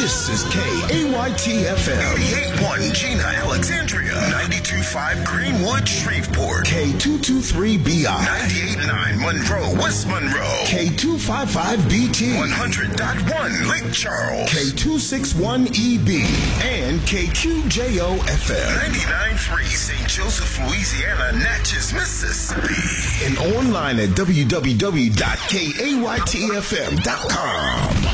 This is KAYT-FM. 88.1 Gina, Alexandria. 92.5 Greenwood, Shreveport. K223BI. 98.9 Monroe, West Monroe. K255BT. 100.1 Lake Charles. K261EB. And KQJO-FM. 99.3 St. Joseph, Louisiana, Natchez, Mississippi. And online at www.kaytfm.com.